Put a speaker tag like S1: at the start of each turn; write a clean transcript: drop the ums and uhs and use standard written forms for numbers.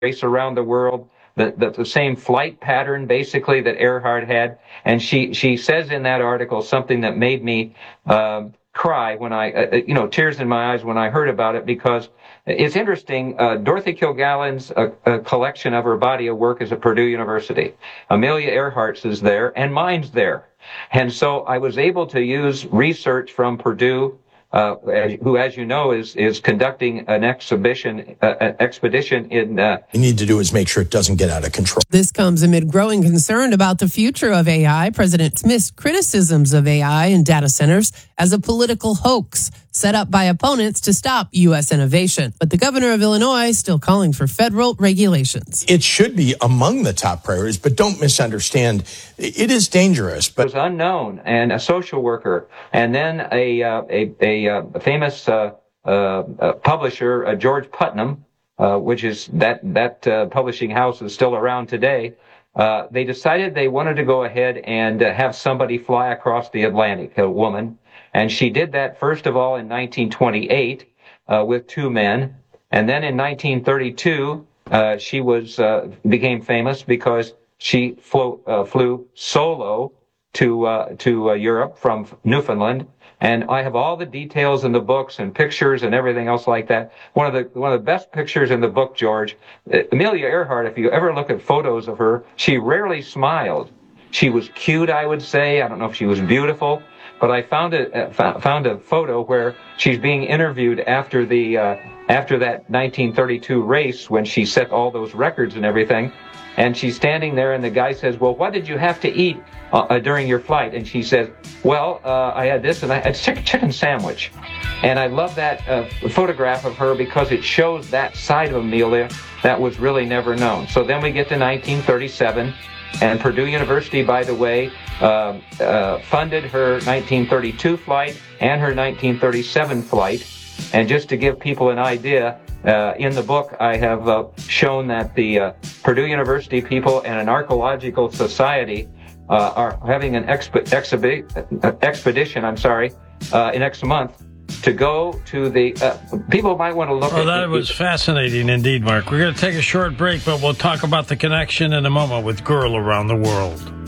S1: race around the world, the same flight pattern basically that Earhart had. And she says in that article something that made me cry when tears in my eyes when I heard about it, because it's interesting. Dorothy Kilgallen's collection of her body of work is at Purdue University. Amelia Earhart's is there, and mine's there. And so I was able to use research from Purdue, who, as you know, is conducting an expedition in.
S2: You need to do is make sure it doesn't get out of control.
S3: This comes amid growing concern about the future of AI. President Trump's criticisms of AI and data centers as a political hoax set up by opponents to stop U.S. innovation. But the governor of Illinois is still calling for federal regulations.
S2: It should be among the top priorities, but don't misunderstand. It is dangerous. But
S1: it was unknown, and a social worker, and then a famous publisher, George Putnam, which is that publishing house is still around today. They decided they wanted to go ahead and have somebody fly across the Atlantic, a woman. And she did that, first of all, in 1928 with two men. And then in 1932, she became famous because she flew solo to Europe from Newfoundland. And I have all the details in the books and pictures and everything else like that. One of the best pictures in the book, George, Amelia Earhart, if you ever look at photos of her, she rarely smiled. She was cute, I would say. I don't know if she was beautiful. But I found a photo where she's being interviewed after that 1932 race, when she set all those records and everything, and she's standing there, and the guy says, "Well, what did you have to eat during your flight?" And she says, "Well, I had this and I had chicken sandwich." And I love that photograph of her because it shows that side of Amelia that was really never known. So then we get to 1937. And Purdue University, by the way, funded her 1932 flight and her 1937 flight. And just to give people an idea, in the book I have shown that the Purdue University people and an archaeological society are having an expedition, next month to go to the, people might want to look at...
S4: That was fascinating indeed, Mark. We're going to take a short break, but we'll talk about the connection in a moment with Girl Around the World.